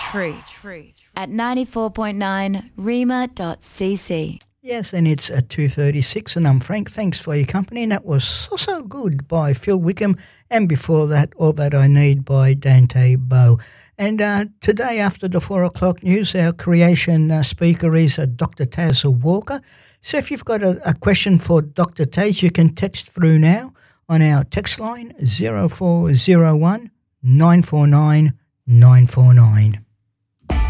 truth at 94.9 rima.cc. Yes, and it's at 2:36, and I'm Frank. Thanks for your company. And that was So Good by Phil Wickham, and before that, All That I Need by Dante Bowe. And today, after the 4 o'clock news, our creation speaker is Dr. Taz Walker. So if you've got a question for Dr. Taz, you can text through now on our text line 0401 949 949.